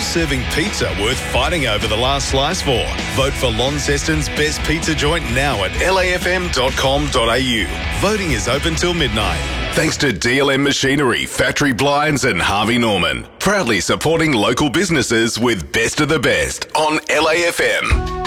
Who's serving pizza worth fighting over the last slice for? Vote for Launceston's best pizza joint now at lafm.com.au. Voting is open till midnight. Thanks to DLM Machinery, Factory Blinds and Harvey Norman. Proudly supporting local businesses with Best of the Best on LAFM.